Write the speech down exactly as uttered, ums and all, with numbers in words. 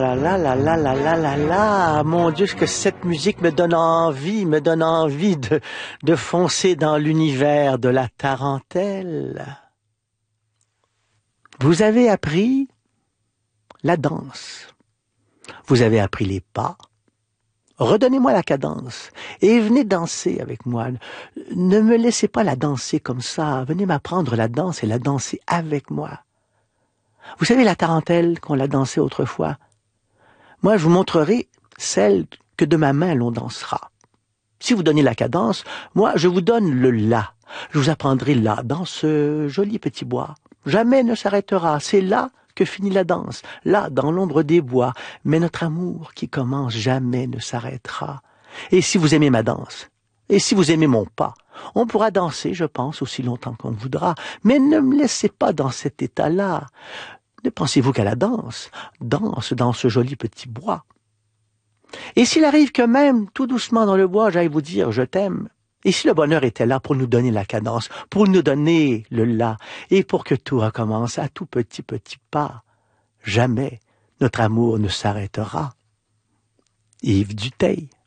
là là là là là là là là, mon Dieu, que cette musique me donne envie, me donne envie de, de foncer dans l'univers de la tarentelle. Vous avez appris la danse. Vous avez appris les pas. Redonnez-moi la cadence et venez danser avec moi. Ne me laissez pas la danser comme ça. Venez m'apprendre la danse et la danser avec moi. Vous savez la tarentelle qu'on l'a dansée autrefois? Moi, je vous montrerai celle que de ma main l'on dansera. Si vous donnez la cadence, moi, je vous donne le la. Je vous apprendrai là, dans ce joli petit bois. Jamais ne s'arrêtera. C'est là que finit la danse, là, dans l'ombre des bois. Mais notre amour qui commence jamais ne s'arrêtera. Et si vous aimez ma danse, et si vous aimez mon pas, on pourra danser, je pense, aussi longtemps qu'on voudra. Mais ne me laissez pas dans cet état-là. Ne pensez-vous qu'à la danse? Danse dans ce joli petit bois. Et s'il arrive que même, tout doucement dans le bois, j'aille vous dire « je t'aime », et si le bonheur était là pour nous donner la cadence, pour nous donner le la, et pour que tout recommence à tout petit petit pas, jamais notre amour ne s'arrêtera. Yves Dutheil.